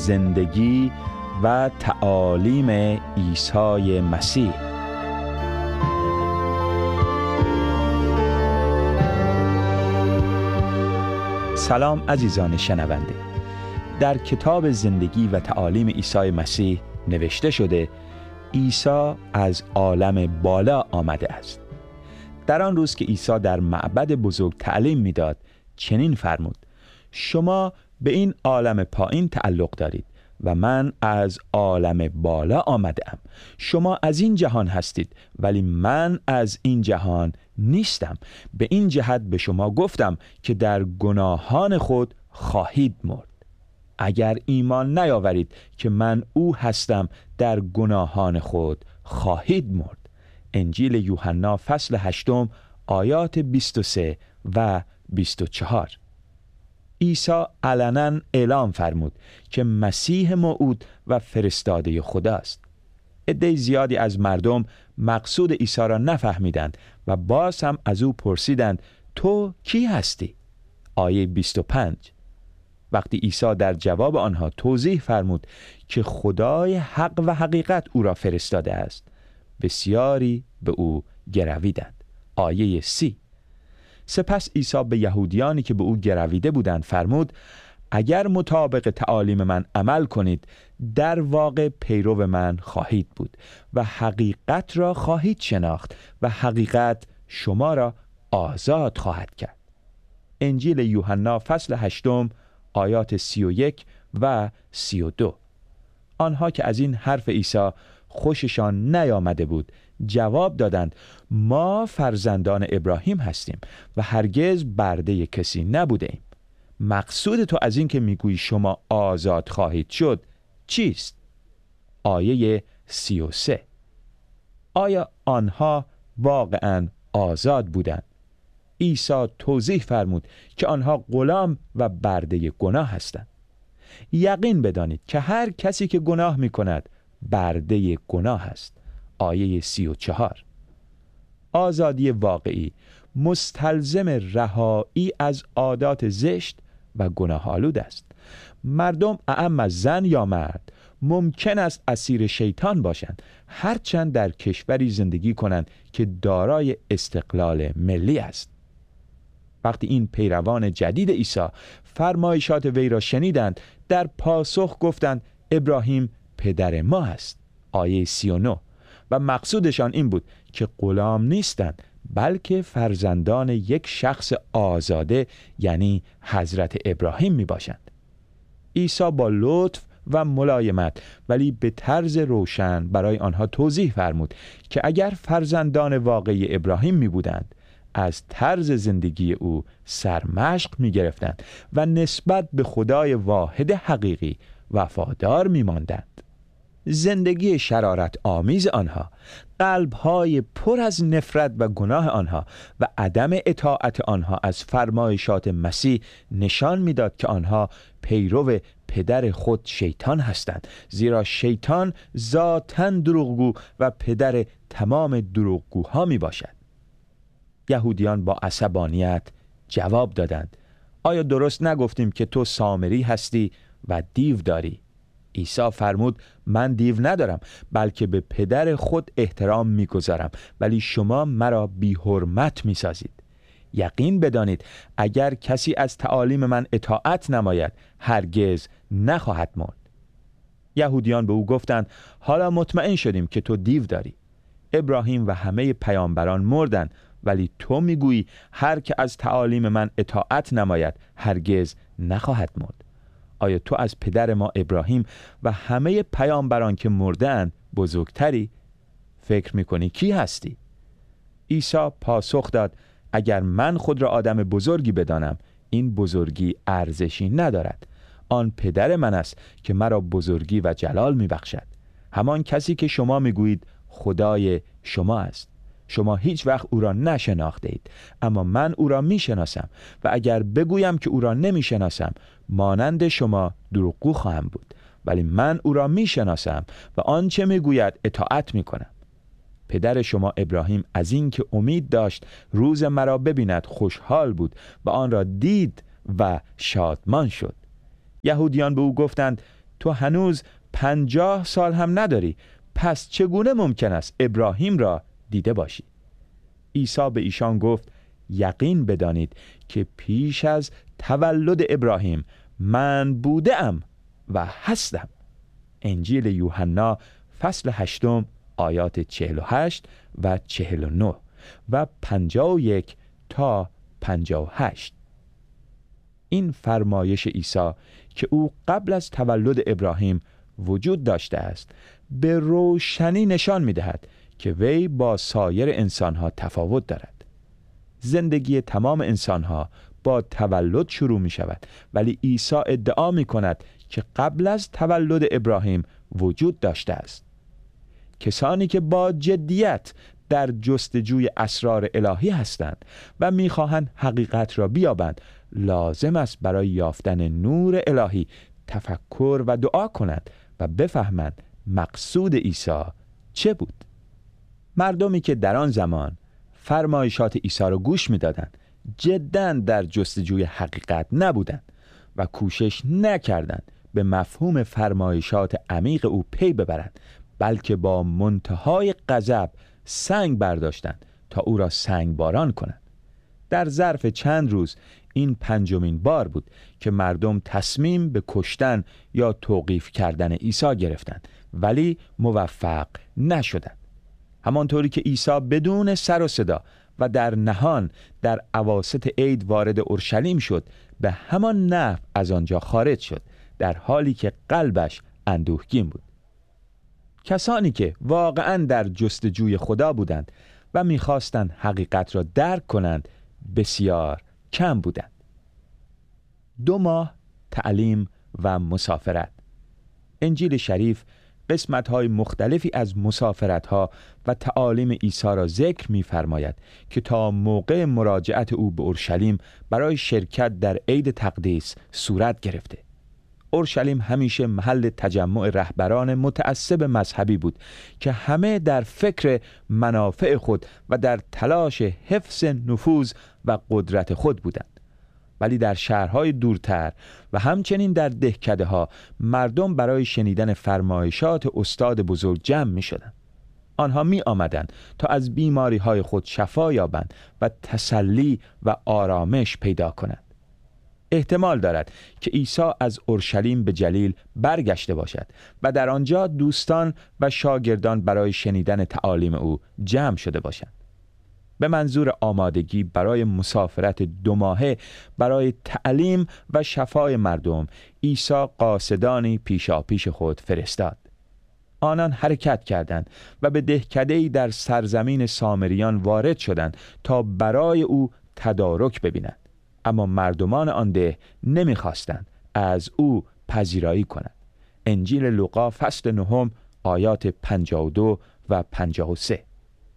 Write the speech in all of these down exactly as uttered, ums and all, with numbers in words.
زندگی و تعالیم عیسی مسیح. سلام عزیزان شنونده. در کتاب زندگی و تعالیم عیسی مسیح نوشته شده عیسی از عالم بالا آمده است. در آن روز که عیسی در معبد بزرگ تعلیم میداد چنین فرمود: شما به این عالم پایین تعلق دارید و من از عالم بالا آمده ام. شما از این جهان هستید ولی من از این جهان نیستم. به این جهت به شما گفتم که در گناهان خود خواهید مرد. اگر ایمان نیاورید که من او هستم در گناهان خود خواهید مرد. انجیل یوحنا فصل هشتم آیات بیست و سه و بیست و چهار. عیسی علنا اعلام فرمود که مسیح موعود و فرستاده خداست. عده زیادی از مردم مقصود عیسی را نفهمیدند و باز هم از او پرسیدند تو کی هستی؟ آیه بیست و پنج. وقتی عیسی در جواب آنها توضیح فرمود که خدای حق و حقیقت او را فرستاده است، بسیاری به او گرویدند. آیه سی. سپس عیسی به یهودیانی که به او گرویده بودند فرمود: اگر مطابق تعالیم من عمل کنید در واقع پیرو من خواهید بود و حقیقت را خواهید شناخت و حقیقت شما را آزاد خواهد کرد. انجیل یوحنا فصل هشتم آیات سی و یک و سی و دو. آنها که از این حرف عیسی خوششان نیامده بود جواب دادند: ما فرزندان ابراهیم هستیم و هرگز برده کسی نبوده ایم. مقصود تو از این که میگویی شما آزاد خواهید شد چیست؟ آیه سی و سه. آیا آنها واقعاً آزاد بودند؟ عیسی توضیح فرمود که آنها غلام و برده گناه هستند. یقین بدانید که هر کسی که گناه می کند برده گناه است. آیه سی و چهار. آزادی واقعی مستلزم رهایی از عادات زشت و گناه آلود است. مردم اعم از زن یا مرد ممکن است اسیر شیطان باشند، هرچند در کشوری زندگی کنند که دارای استقلال ملی است. وقتی این پیروان جدید عیسی فرمایشات وی را شنیدند در پاسخ گفتند ابراهیم پدر ما است. آیه سی و نه. و مقصودشان این بود که غلام نیستند بلکه فرزندان یک شخص آزاده یعنی حضرت ابراهیم می باشند. عیسی با لطف و ملایمت ولی به طرز روشن برای آنها توضیح فرمود که اگر فرزندان واقعی ابراهیم می بودند از طرز زندگی او سرمشق می گرفتند و نسبت به خدای واحد حقیقی وفادار می ماندند. زندگی شرارت آمیز آنها، قلب‌های پر از نفرت و گناه آنها و عدم اطاعت آنها از فرمایشات مسیح نشان می‌داد که آنها پیرو پدر خود شیطان هستند، زیرا شیطان ذاتاً دروغگو و پدر تمام دروغگوها میباشد. یهودیان با عصبانیت جواب دادند: آیا درست نگفتیم که تو سامری هستی و دیو داری؟ عیسی فرمود: من دیو ندارم بلکه به پدر خود احترام میگذارم، ولی شما مرا بی حرمت میسازید. یقین بدانید اگر کسی از تعالیم من اطاعت نماید هرگز نخواهد مرد. یهودیان به او گفتند: حالا مطمئن شدیم که تو دیو داری. ابراهیم و همه پیامبران مردند ولی تو میگویی هر که از تعالیم من اطاعت نماید هرگز نخواهد مرد. آیا تو از پدر ما ابراهیم و همه پیامبران که مردند بزرگتری؟ فکر میکنی کی هستی؟ عیسی پاسخ داد: اگر من خود را آدم بزرگی بدانم این بزرگی ارزشی ندارد. آن پدر من است که مرا بزرگی و جلال میبخشد، همان کسی که شما میگویید خدای شما است. شما هیچ وقت او را نشناخته اید، اما من او را میشناسم و اگر بگویم که او را نمیشناسم مانند شما دروغگو خواهم بود، ولی من او را میشناسم و آنچه میگوید اطاعت میکنم. پدر شما ابراهیم از این که امید داشت روز مرا ببیند خوشحال بود و آن را دید و شادمان شد. یهودیان به او گفتند: تو هنوز پنجاه سال هم نداری، پس چگونه ممکن است ابراهیم را دیده باشی؟ عیسی به ایشان گفت یقین بدانید که پیش از تولد ابراهیم من بودم و هستم. انجیل یوحنا فصل هشتم آیات چهل و هشت و چهل و نه و پنجاه و یک تا پنجاه و هشت. این فرمایش عیسی که او قبل از تولد ابراهیم وجود داشته است به روشنی نشان می‌دهد که وی با سایر انسان‌ها تفاوت دارد. زندگی تمام انسان‌ها با تولد شروع می‌شود، ولی عیسی ادعا می‌کند که قبل از تولد ابراهیم وجود داشته است. کسانی که با جدیت در جستجوی اسرار الهی هستند و می‌خواهند حقیقت را بیابند، لازم است برای یافتن نور الهی تفکر و دعا کنند و بفهمند مقصود عیسی چه بود. مردمی که در آن زمان فرمایشات عیسی را گوش می‌دادند جداً در جستجوی حقیقت نبودند و کوشش نکردند به مفهوم فرمایشات عمیق او پی ببرند، بلکه با منتهای غضب سنگ برداشتند تا او را سنگ باران کنند. در ظرف چند روز این پنجمین بار بود که مردم تصمیم به کشتن یا توقیف کردن عیسی گرفتند، ولی موفق نشدند. همانطوری که عیسی بدون سر و صدا و در نهان در اواسط عید وارد اورشلیم شد، به همان نحو از آنجا خارج شد، در حالی که قلبش اندوهگین بود. کسانی که واقعاً در جستجوی خدا بودند و می‌خواستند حقیقت را درک کنند بسیار کم بودند. دو ماه تعلیم و مسافرت. انجیل شریف قسمت‌های مختلفی از مسافرت‌ها و تعالیم عیسی را ذکر می‌فرماید که تا موقع مراجعت او به اورشلیم برای شرکت در عید تقدیس صورت گرفته. اورشلیم همیشه محل تجمع رهبران متعصب مذهبی بود که همه در فکر منافع خود و در تلاش حفظ نفوذ و قدرت خود بودند. ولی در شهرهای دورتر و همچنین در دهکده ها مردم برای شنیدن فرمایشات استاد بزرگ جمع می شدند. آنها می آمدند تا از بیماری های خود شفا یابند و تسلی و آرامش پیدا کنند. احتمال دارد که عیسی از اورشلیم به جلیل برگشته باشد و در آنجا دوستان و شاگردان برای شنیدن تعالیم او جمع شده باشند. به منظور آمادگی برای مسافرت دو ماهه برای تعلیم و شفای مردم، عیسی قاصدانی پیشاپیش خود فرستاد. آنان حرکت کردند و به دهکده‌ای در سرزمین سامریان وارد شدند تا برای او تدارک ببینند. اما مردمان آن ده نمیخواستند از او پذیرایی کنند. انجیل لوقا فصل نهم آیات پنجاه و دو و پنجاه و سه.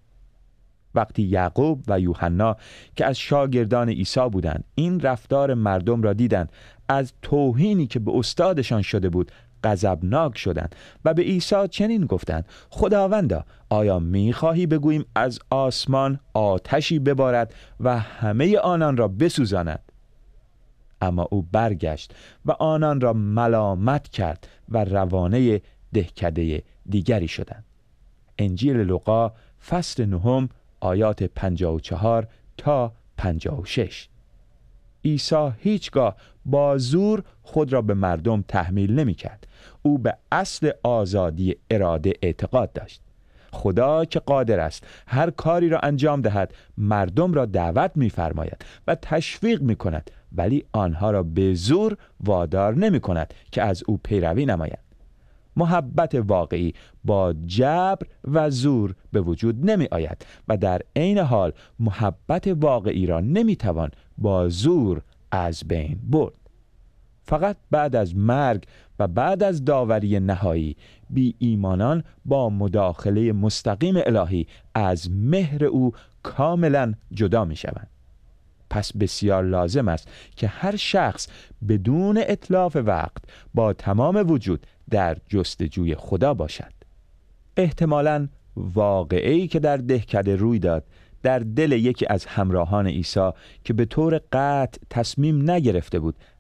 وقتی یعقوب و یوحنا که از شاگردان عیسی بودند این رفتار مردم را دیدند، از توهینی که به استادشان شده بود غضبناک شدند و به عیسی چنین گفتند: خداوندا، آیا می‌خواهی بگوییم از آسمان آتشی ببارد و همه آنان را بسوزاند؟ اما او برگشت و آنان را ملامت کرد و روانه دهکده دیگری شدند. انجیل لوقا فصل نهم آیات پنجاه و چهار تا پنجاه و شش. عیسی هیچگاه با زور خود را به مردم تحمیل نمی کرد. او به اصل آزادی اراده اعتقاد داشت. خدا که قادر است هر کاری را انجام دهد مردم را دعوت می فرماید و تشویق می کند، ولی آنها را به زور وادار نمی کند که از او پیروی نمایند. محبت واقعی با جبر و زور به وجود نمی آید و در عین حال محبت واقعی را نمی توان با زور از بین برد. فقط بعد از مرگ و بعد از داوری نهایی بی ایمانان با مداخله مستقیم الهی از مهر او کاملا جدا می شوند. پس بسیار لازم است که هر شخص بدون اتلاف وقت با تمام وجود در جستجوی خدا باشد. احتمالاً واقعه‌ای که در دهکده روی داد در دل یکی از همراهان عیسی که به طور قطع تصمیم نگرفته بود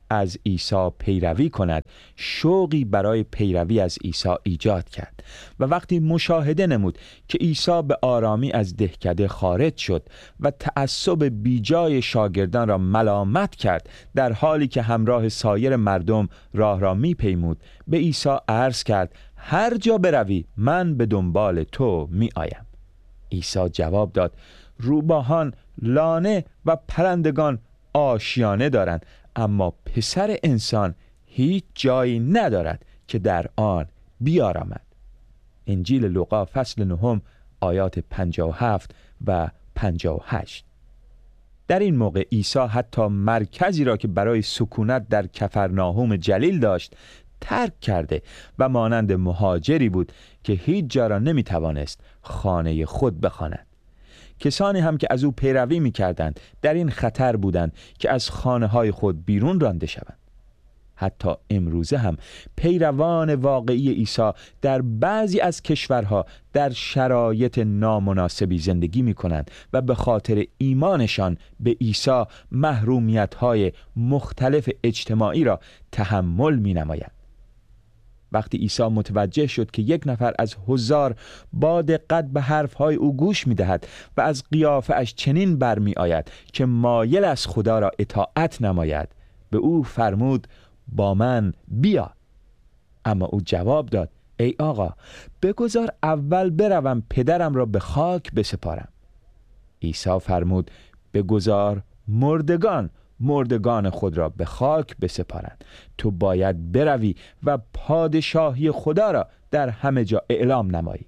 از عیسی پیروی کند شوقی برای پیروی از عیسی ایجاد کرد و وقتی مشاهده نمود که عیسی به آرامی از دهکده خارج شد و تعصب بیجای شاگردان را ملامت کرد در حالی که همراه سایر مردم راه را می پیمود، به عیسی عرض کرد هر جا بروی من به دنبال تو می آیم. عیسی جواب داد روباهان لانه و پرندگان آشیانه دارند، اما پسر انسان هیچ جایی ندارد که در آن بیارامد. انجیل لوقا فصل نهم آیات پنجاه و هفت و پنجاه و هشت. در این موقع عیسی حتی مرکزی را که برای سکونت در کفرناهم جلیل داشت ترک کرده و مانند مهاجری بود که هیچ جا را نمی توانست خانه خود بخواند. کسانی هم که از او پیروی می کردند در این خطر بودند که از خانه های خود بیرون رانده شوند. حتی امروزه هم پیروان واقعی عیسی در بعضی از کشورها در شرایط نامناسبی زندگی می کنند و به خاطر ایمانشان به عیسی محرومیت‌های مختلف اجتماعی را تحمل می نمایند. وقتی عیسی متوجه شد که یک نفر از حضار با دقت به حرفهای او گوش می دهد و از قیافه اش چنین برمی آید که مایل از خدا را اطاعت نماید، به او فرمود با من بیا. اما او جواب داد ای آقا بگذار اول بروم پدرم را به خاک بسپارم. عیسی فرمود بگذار مردگان مردگان خود را به خاک بسپارند. تو باید بروی و پادشاهی خدا را در همه جا اعلام نمایی.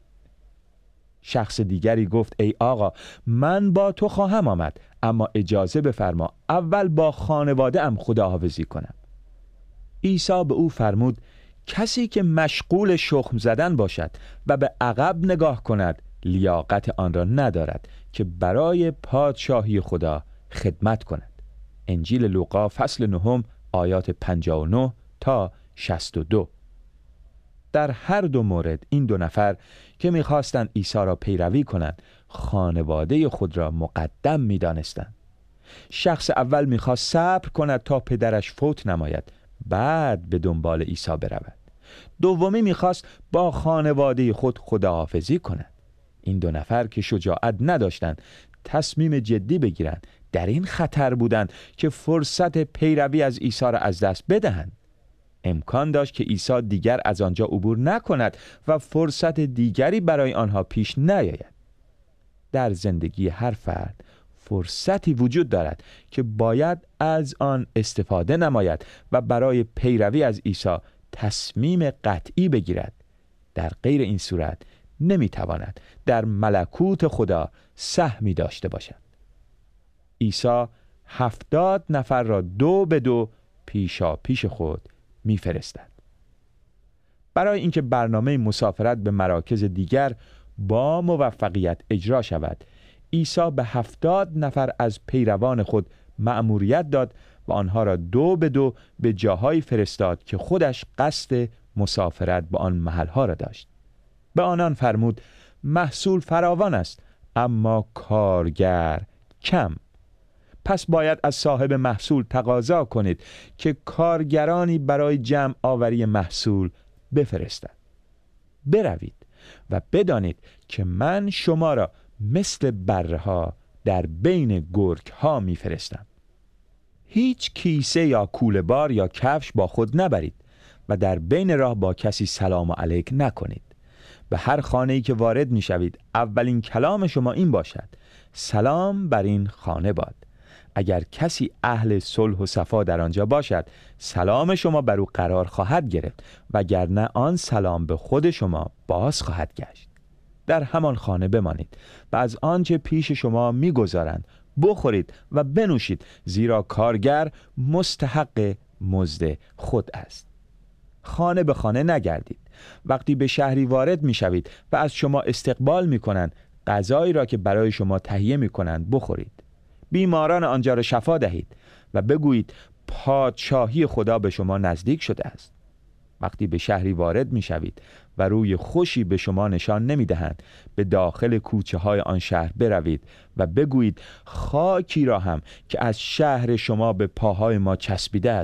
شخص دیگری گفت ای آقا من با تو خواهم آمد، اما اجازه بفرما اول با خانواده ام خداحافظی کنم. عیسی به او فرمود کسی که مشغول شخم زدن باشد و به عقب نگاه کند لیاقت آن را ندارد که برای پادشاهی خدا خدمت کند. انجیل لوقا فصل نهم آیات پنجاه و نه تا شصت و دو. در هر دو مورد این دو نفر که می‌خواستند عیسی را پیروی کنند خانواده خود را مقدم می‌دانستند. شخص اول می‌خواست صبر کند تا پدرش فوت نماید، بعد به دنبال عیسی برود. دومی می‌خواست با خانواده خود خداحافظی کند. این دو نفر که شجاعت نداشتند تصمیم جدی بگیرند در این خطر بودند که فرصت پیروی از عیسی را از دست بدهند. امکان داشت که عیسی دیگر از آنجا عبور نکند و فرصت دیگری برای آنها پیش نیاید. در زندگی هر فرد فرصتی وجود دارد که باید از آن استفاده نماید و برای پیروی از عیسی تصمیم قطعی بگیرد. در غیر این صورت نمیتواند در ملکوت خدا سهمی داشته باشد. عیسی هفتاد نفر را دو به دو پیشا پیش خود میفرستد. برای اینکه برنامه مسافرت به مراکز دیگر با موفقیت اجرا شود، عیسی به هفتاد نفر از پیروان خود مأموریت داد و آنها را دو به دو به جاهایی فرستاد که خودش قصد مسافرت به آن محلها را داشت. به آنان فرمود محصول فراوان است اما کارگر کم. پس باید از صاحب محصول تقاضا کنید که کارگرانی برای جمع آوری محصول بفرستد. بروید و بدانید که من شما را مثل بره ها در بین گرگ ها می فرستم. هیچ کیسه یا کوله بار یا کفش با خود نبرید و در بین راه با کسی سلام علیک نکنید. به هر خانه‌ای که وارد می شوید اولین کلام شما این باشد سلام بر این خانه باد. اگر کسی اهل صلح و صفا در آنجا باشد سلام شما بر او قرار خواهد گرفت وگرنه آن سلام به خود شما باز خواهد گشت. در همان خانه بمانید و از آنچه پیش شما می‌گذارند بخورید و بنوشید، زیرا کارگر مستحق مزد خود است. خانه به خانه نگردید. وقتی به شهری وارد می‌شوید و از شما استقبال می‌کنند، غذایی را که برای شما تهیه می‌کنند بخورید. بیماران آنجا را شفا دهید و بگویید پادشاهی خدا به شما نزدیک شده است. وقتی به شهری وارد می شوید و روی خوشی به شما نشان نمی دهند، به داخل کوچه های آن شهر بروید و بگویید خاکی را هم که از شهر شما به پاهای ما چسبیده است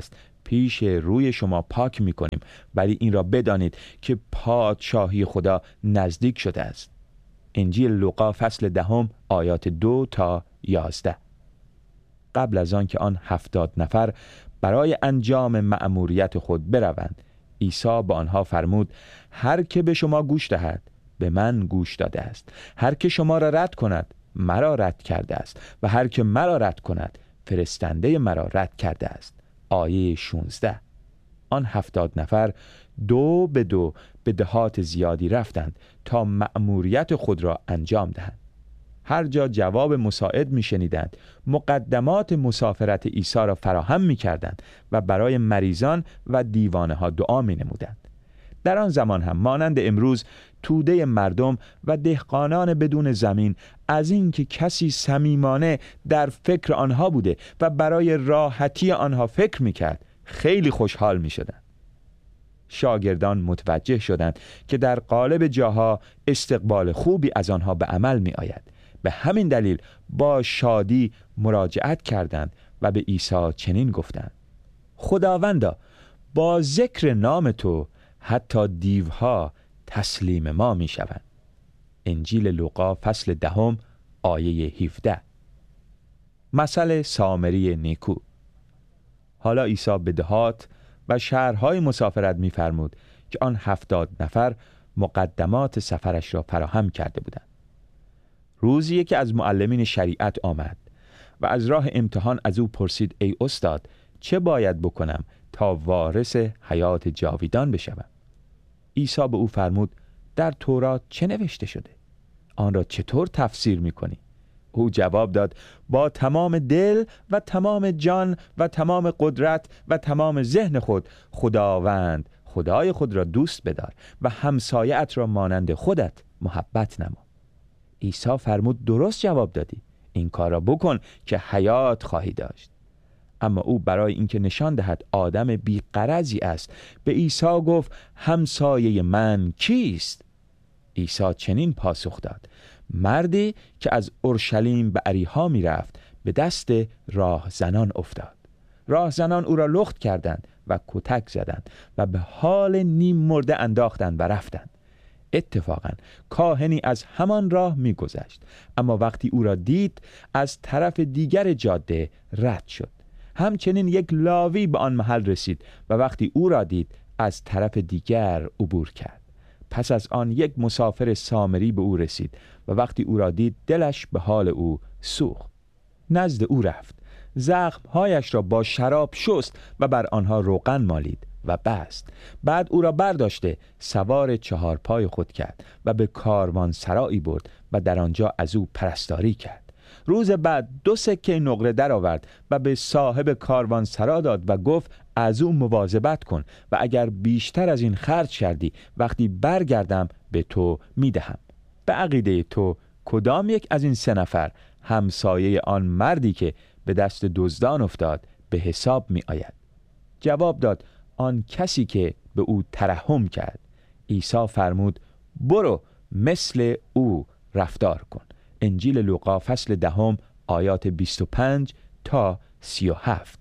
پیش روی شما پاک می کنیم، ولی این را بدانید که پادشاهی خدا نزدیک شده است. انجیل لوقا فصل دهم آیات دو تا یازده. قبل از آن که آن هفتاد نفر برای انجام مأموریت خود بروند، عیسی به آنها فرمود: هر که به شما گوش دهد به من گوش داده است، هر که شما را رد کند مرا رد کرده است و هر که مرا رد کند فرستنده مرا رد کرده است. آیه شانزده. آن هفتاد نفر دو به دو به دهات زیادی رفتند تا مأموریت خود را انجام دهند. هر جا جواب مساعد می شنیدند، مقدمات مسافرت عیسی را فراهم می کردند و برای مریضان و دیوانه ها دعا می نمودند. در آن زمان هم مانند امروز توده مردم و دهقانان بدون زمین از این که کسی صمیمانه در فکر آنها بوده و برای راحتی آنها فکر می کرد خیلی خوشحال می شدند. شاگردان متوجه شدند که در قالب جاها استقبال خوبی از آنها به عمل می آید. به همین دلیل با شادی مراجعت کردند و به عیسی چنین گفتند: خداوندا، با ذکر نام تو حتی دیوها تسلیم ما می شوند. انجیل لوقا فصل دهم آیه هفده. مثل سامری نیکو. حالا عیسی به دهات و شهرهای مسافرت می فرمود که آن هفتاد نفر مقدمات سفرش را فراهم کرده بودند. روزی که از معلمین شریعت آمد و از راه امتحان از او پرسید: ای استاد، چه باید بکنم تا وارث حیات جاویدان بشوم؟ عیسی به او فرمود: در تورات چه نوشته شده؟ آن را چطور تفسیر می‌کنی؟ او جواب داد: با تمام دل و تمام جان و تمام قدرت و تمام ذهن خود خداوند خدای خود را دوست بدار و همسایه‌ات را مانند خودت محبت نما. عیسی فرمود: درست جواب دادی، این کار را بکن که حیات خواهی داشت. اما او برای اینکه نشان دهد آدم بی‌غرضی است به عیسی گفت: همسایه من کیست؟ عیسی چنین پاسخ داد: مردی که از اورشلیم به اریحا می رفت به دست راهزنان افتاد. راهزنان او را لخت کردند و کتک زدند و به حال نیم مرده انداختند و رفتند. اتفاقاً کاهنی از همان راه می گذشت، اما وقتی او را دید از طرف دیگر جاده رد شد. همچنین یک لاوی به آن محل رسید و وقتی او را دید از طرف دیگر عبور کرد. پس از آن یک مسافر سامری به او رسید و وقتی او را دید دلش به حال او سوخت. نزد او رفت، زخمهایش را با شراب شست و بر آنها روغن مالید و بست. بعد او را برداشته سوار چهار پای خود کرد و به کاروان سرایی برد و در آنجا از او پرستاری کرد. روز بعد دو سکه نقره در آورد و به صاحب کاروان سرا داد و گفت: از او مواظبت کن و اگر بیشتر از این خرج کردی وقتی برگردم به تو میدهم. به عقیده تو کدام یک از این سه نفر همسایه آن مردی که به دست دزدان افتاد به حساب می آید؟ جواب داد: آن کسی که به او ترحم کرد. عیسی فرمود: برو مثل او رفتار کن. انجیل لوقا فصل دهم آیات بیست و پنج تا سی و هفت.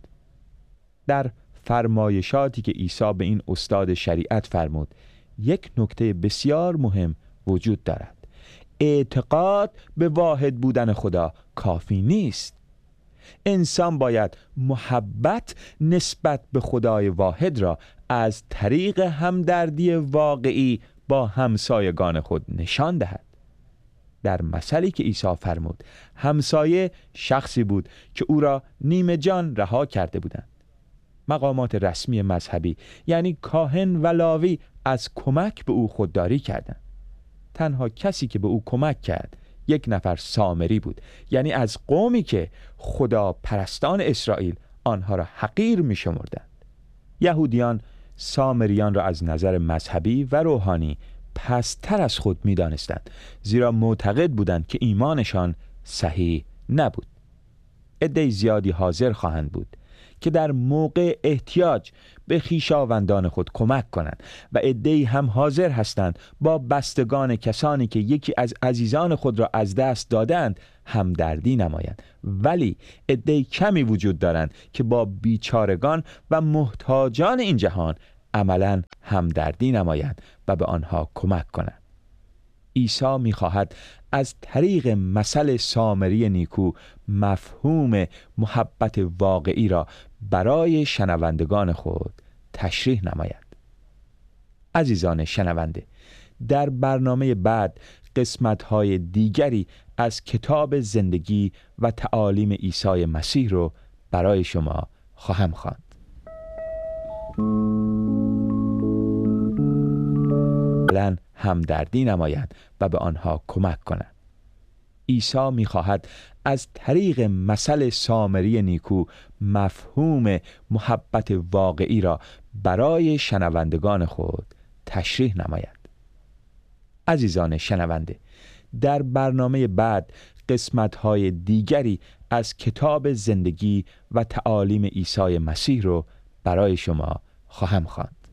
در فرمایشاتی که عیسی به این استاد شریعت فرمود یک نکته بسیار مهم وجود دارد: اعتقاد به واحد بودن خدا کافی نیست. انسان باید محبت نسبت به خدای واحد را از طریق همدردی واقعی با همسایگان خود نشان دهد. در مثلی که عیسی فرمود، همسایه شخصی بود که او را نیمه جان رها کرده بودند. مقامات رسمی مذهبی یعنی کاهن و لاوی از کمک به او خودداری کردند. تنها کسی که به او کمک کرد یک نفر سامری بود، یعنی از قومی که خدا پرستان اسرائیل آنها را حقیر می شمردند. یهودیان سامریان را از نظر مذهبی و روحانی پستر از خود می دانستند، زیرا معتقد بودند که ایمانشان صحیح نبود. عده زیادی حاضر خواهند بود که در موقع احتیاج به خویشاوندان خود کمک کنند و عده‌ای هم حاضر هستند با بستگان کسانی که یکی از عزیزان خود را از دست دادند همدردی نمایند، ولی عده‌ای کمی وجود دارند که با بیچارگان و محتاجان این جهان عملاً همدردی نمایند و به آنها کمک کنند. عیسی می‌خواهد از طریق مثل سامری نیکو مفهوم محبت واقعی را برای شنوندگان خود تشریح نماید. عزیزان شنونده، در برنامه بعد قسمت‌های دیگری از کتاب زندگی و تعالیم عیسی مسیح رو برای شما خواهم خواند. لن همدردی نمایند و به آنها کمک کنند. عیسی می‌خواهد از طریق مثل سامری نیکو مفهوم محبت واقعی را برای شنوندگان خود تشریح نماید. عزیزان شنونده، در برنامه بعد قسمت‌های دیگری از کتاب زندگی و تعالیم عیسی مسیح رو برای شما خواهم خواند.